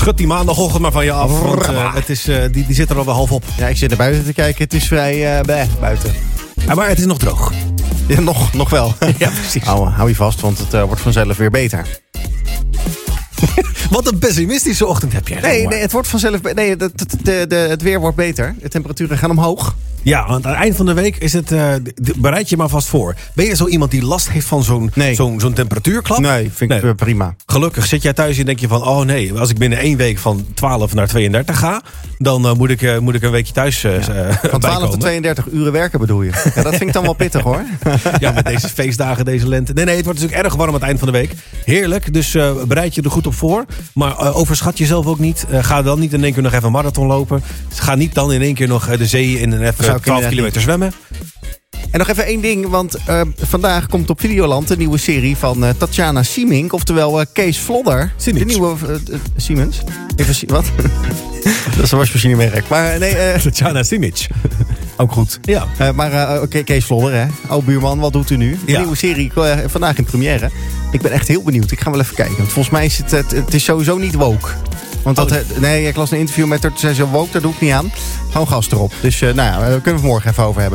Schud die maandagochtend maar van je af, want het is, die zit er al wel half op. Ja, ik zit naar buiten te kijken. Het is vrij buiten. Ja, maar het is nog droog. Ja, nog wel. Ja, precies. Hou je vast, want het wordt vanzelf weer beter. Wat een pessimistische ochtend heb jij. Nee, het wordt vanzelf... Nee, het weer wordt beter. De temperaturen gaan omhoog. Ja, want aan het eind van de week is het... bereid je maar vast voor. Ben je zo iemand die last heeft van zo'n temperatuurklap? Nee, vind ik prima. Gelukkig zit jij thuis en denk je van... oh nee, als ik binnen 1 week van 12 naar 32 ga... dan moet ik een weekje thuis van 12 tot 32 uren werken bedoel je? Ja, dat vind ik dan wel pittig hoor. Ja, met deze feestdagen, deze lente. Nee, het wordt natuurlijk erg warm aan het eind van de week. Heerlijk, dus bereid je er goed op voor. Maar overschat jezelf ook niet. Ga dan niet in één keer nog even een marathon lopen. Ga niet dan in één keer nog de zee in en even 12 kilometer zwemmen. En nog even één ding, want vandaag komt op Videoland een nieuwe serie van Tatjana Siemink, oftewel Kees Vlodder. Siemens. De nieuwe Siemens. Wat? Dat is een wasmachinemerk. Maar nee, Tatjana Simic. ook goed. Ja. Maar Kees Vlodder, hè? Oh, buurman, wat doet u nu? Ja. Een nieuwe serie vandaag in première. Ik ben echt heel benieuwd. Ik ga wel even kijken. Want volgens mij is het is sowieso niet woke. Want ik las een interview met haar. Toen zei ze woke, daar doe ik niet aan. Gewoon gas erop. Dus we kunnen het morgen even over hebben.